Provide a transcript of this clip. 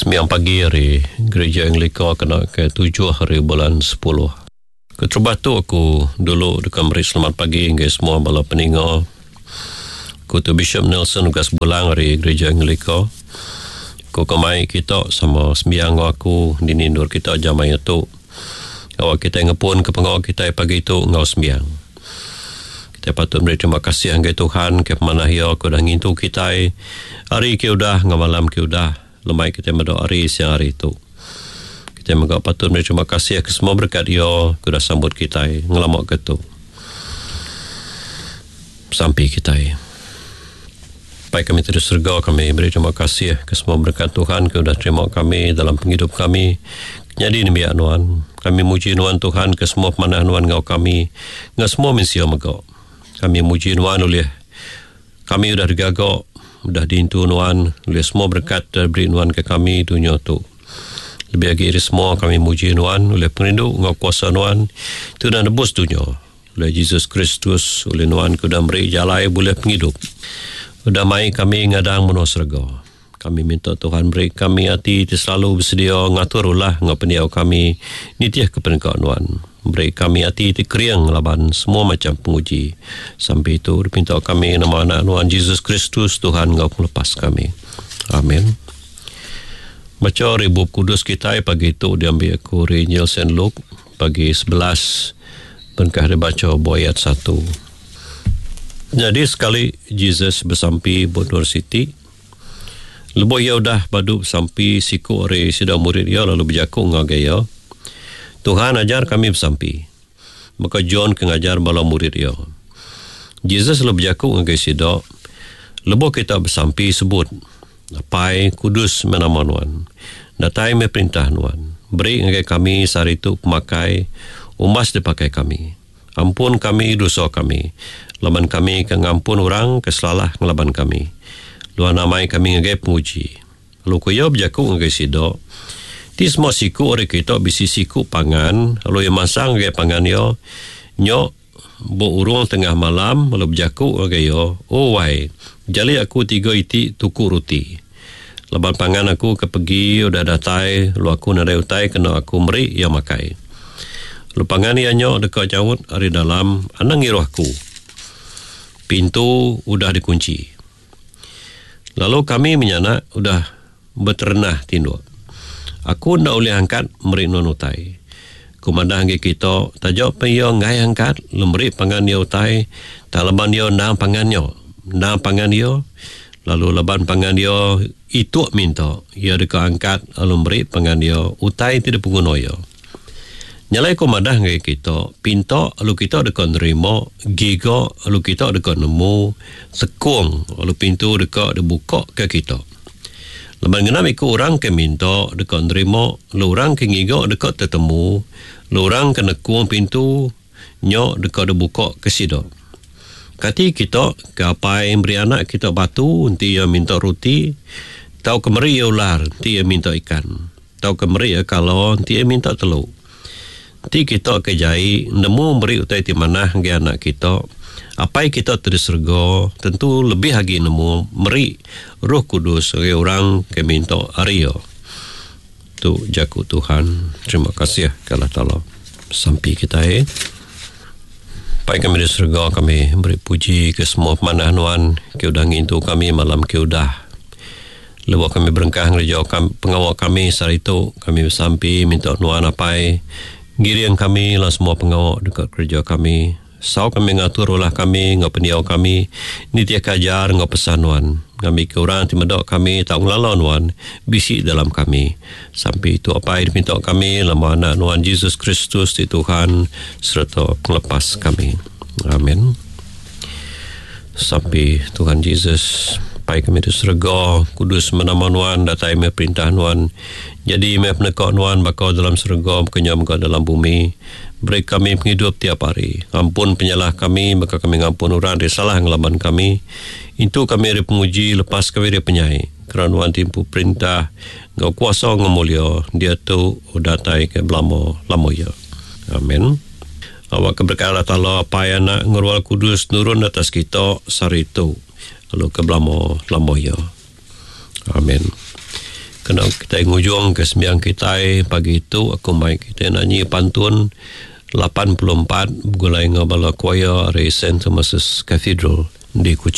Sembiang pagi hari Gereja Anglika kena ke 7 hari bulan 10. Keterbatu aku dulu dekat Meri selamat pagi ke semua bala peninga. Aku tu Bishop Nelson ugas bulang hari Gereja Anglika. Aku kemai kita sama sembiang aku dinindur kita jamai itu. Awak kita ngepun ke pengawal kita pagi itu ngau sembiang. Kita patut beri terima kasih ke Tuhan ke pemanahia aku dah ngintu kita hari ke udah ngamalam ke udah lemai kita berdoa hari siang hari itu. Kita juga patut beri terima kasih ke semua berkat dia aku dah sambut kita ngelamak ke tu sampai kita. Baik kami terus surga kami beri terima kasih ke semua berkat Tuhan ke udah terima kami dalam penghidup kami. Jadi ni biar Tuhan kami muji Tuhan Tuhan ke semua pemanah Tuhan ngau kami ngau semua misi megau. Kami muji Tuhan oleh kami sudah digagak, sudah diintu Tuhan oleh semua berkat diberi Tuhan ke kami dunia tu. Lebih lagi dari semua kami muji Tuhan oleh perindu ngau kuasa Tuhan itu dah nebus dunia oleh Yesus Kristus oleh Tuhan sudah beri jalai boleh penghidup. Sudah mai kami ngadang menuh surga. Kami minta Tuhan beri kami hati selalu bersedia ngatur ulah ngapeniau kami nitiah kependekaan Tuhan. Beri kami hati keriang laban semua macam penguji. Sampai itu minta kami nama anak Tuhan Yesus Kristus Tuhan engkau melepas kami. Amin. Baca Ribub Kudus kita pagi itu diambil aku Injil Saint Luke pagi 11 berkah dibaca ayat 1. Jadi sekali Jesus bersampai Bodor City. Lepas ia dah badu sampai siku ori sida murid ia lalu berjaku ngagaya. Tuhan ajar kami bersampai. Maka John kengajar bala murid ia. Jesus lalu berjaku ngagai sida. Lepas kita bersampai sebut. Pai kudus menama Tuhan. Datai me perintah Tuhan. Beri ngagai kami sehari itu pemakai. Umas dipakai kami. Ampun kami dosa kami. Laban kami ke ngampun orang kesalahan ngelaban kami. Luar namai kami ngagai penguji. Lalu kaya berjaku ngagai sido. Di semua siku orang kita bisi siku pangan. Lalu yang masang ngagai pangan yo. Nyok berurung tengah malam. Lalu berjaku ngagai yo. Oh wai. Jali aku 3 iti tuku roti. Leban pangan aku ke pergi. Udah datai. Lalu aku narai utai kena aku meri yang makai. Lalu pangan ia nyok dekat jawut. Hari dalam. Anang iruh aku. Pintu udah dikunci. Lalu kami menyanak udah berternah tinduk. Aku ndak boleh angkat meri nonutai. Kumandang kita tajak peyo ngai angkat lemeri pangan yo utai, talaban yo nang pangan yo. Nang pangan yo lalu leban pangan yo itu minta ia deka angkat lemeri pangan yo utai tidak pungono yo. Nyalai kumandang ngai kita pinta lalu kita dekat nerima giga lalu kita dekat nemu sekung lalu pintu dekat dibuka ke kita. Lepas kenapa ikut orang ke minta dekat nerima lalu orang ke giga dekat tertemu lalu orang ke nekung pintu nyok dekat dibuka ke sida. Kati kita ke apa yang beri anak kita batu nanti ia minta roti tau kemeri ia ular nanti ia minta ikan tau kemeri ia kalau nanti ia minta telur. Nanti kita kejai nemu beri utai di mana ke anak kita. Apa yang kita terserga tentu lebih lagi nemu meri Roh Kudus ke orang ke minta Arya. Tu jaku Tuhan. Terima kasih Allah Taala. Sampai kita Baik kami di surga kami beri puji ke semua pemanah Tuhan ke udah ngintu kami malam ke udah. Lepas kami berengkah ngerja pengawal kami saat itu kami sampai minta Tuhan apa giriang kami lah semua pengawal dekat kerja kami. Sau kami ngatur ulah kami, ngapeniau kami. Ni dia kajar ngapesan Tuhan. Kami ke orang timedok kami tak ngelalau Tuhan. Bisi dalam kami. Sampai itu apa yang diminta kami lama anak Tuhan Yesus Kristus di Tuhan serta pelepas kami. Amin. Sampai Tuhan Yesus pai kami di surga kudus menama Tuhan datai me perintah Tuhan. Jadi me penekak Tuhan bakal dalam surga kenyam ke dalam bumi. Beri kami penghidup tiap hari. Ampun penyalah kami, maka kami ngampun orang dari salah ngelaban kami. Itu kami ada penguji, lepas kami ada penyai. Kerana Tuhan timpu perintah, ngau kuasa ngemulia, dia tu datai ke belamo ya. Amin. Awak keberkahan Allah Ta'ala, apa yang nak ngerual kudus nurun atas kita, sari itu. Lalu ke belamo ya. Amin. kena kita ngujung ke sembiang kita pagi itu aku mai kita nyanyi pantun 84 gulai ngabala choir dari St. Thomas's Cathedral di Kuching.